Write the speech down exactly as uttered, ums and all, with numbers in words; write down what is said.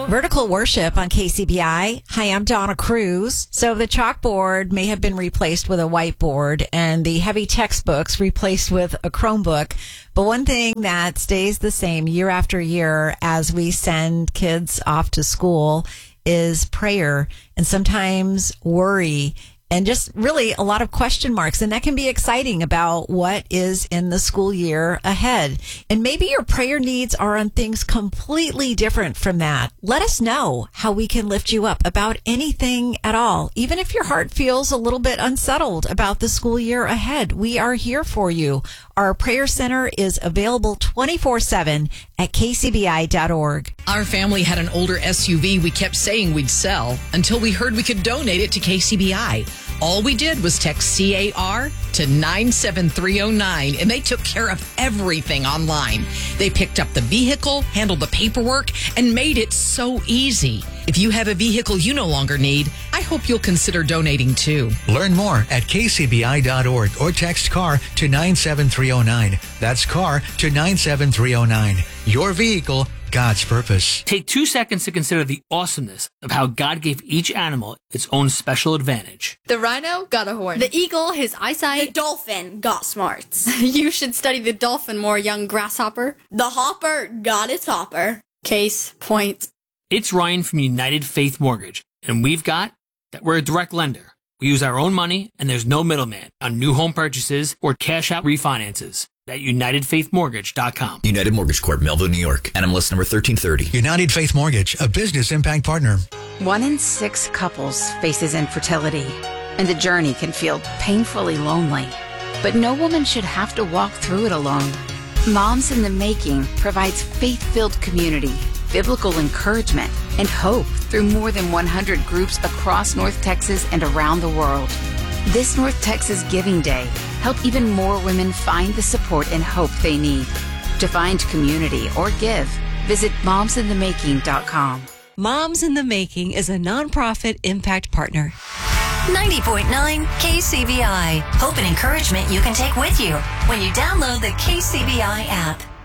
Vertical Worship on K C B I. Hi, I'm Donna Cruz. So the chalkboard may have been replaced with a whiteboard and the heavy textbooks replaced with a Chromebook. But one thing that stays the same year after year as we send kids off to school is prayer and sometimes worry and just really a lot of question marks. And that can be exciting about what is in the school year ahead. And maybe your prayer needs are on things completely different from that. Let us know how we can lift you up about anything at all. Even if your heart feels a little bit unsettled about the school year ahead, we are here for you. Our prayer center is available twenty-four seven at k c b i dot org. Our family had an older S U V we kept saying we'd sell until we heard we could donate it to K C B I. All we did was text C A R to nine seven three oh nine, and they took care of everything online. They picked up the vehicle, handled the paperwork, and made it so easy. If you have a vehicle you no longer need, I hope you'll consider donating too. Learn more at k c b i dot org or text CAR to nine seven three oh nine. That's CAR to nine seven three oh nine. Your vehicle, God's purpose. Take two seconds to consider the awesomeness of how God gave each animal its own special advantage. The rhino got a horn. The eagle, his eyesight. The dolphin got smarts. You should study the dolphin more, young grasshopper. The hopper got its hopper. Case point. It's Ryan from United Faith Mortgage, and we've got that we're a direct lender. We use our own money, and there's no middleman on new home purchases or cash out refinances. At united faith mortgage dot com. United Mortgage Corp, Melville, New York. N M L S number thirteen thirty. United Faith Mortgage, a business impact partner. One in six couples faces infertility, and the journey can feel painfully lonely. But no woman should have to walk through it alone. Moms in the Making provides faith-filled community, biblical encouragement, and hope through more than one hundred groups across North Texas and around the world. This North Texas Giving Day help even more women find the support and hope they need. To find community or give, visit moms in the making dot com. Moms in the Making is a nonprofit impact partner. ninety point nine K C B I. Hope and encouragement you can take with you when you download the K C B I app.